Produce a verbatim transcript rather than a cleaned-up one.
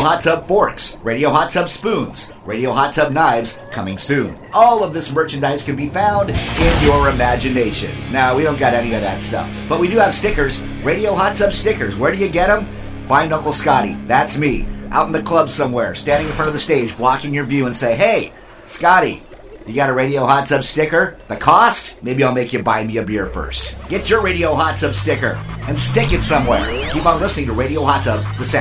Hot Tub forks, Radio Hot Tub spoons, Radio Hot Tub knives coming soon. All of this merchandise can be found in your imagination. Now, we don't got any of that stuff, but we do have stickers, Radio Hot Tub stickers. Where do you get them? Find Uncle Scotty, that's me, out in the club somewhere, standing in front of the stage, blocking your view and say, hey, Scotty, you got a Radio Hot Tub sticker? The cost? Maybe I'll make you buy me a beer first. Get your Radio Hot Tub sticker and stick it somewhere. Keep on listening to Radio Hot Tub, the sound.